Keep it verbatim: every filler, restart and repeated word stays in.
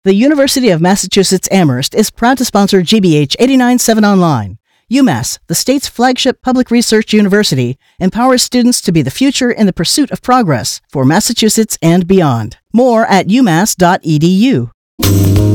The University of Massachusetts Amherst is proud to sponsor G B H eighty-nine point seven Online. UMass, the state's flagship public research university, empowers students to be the future in the pursuit of progress for Massachusetts and beyond. More at umass dot e d u.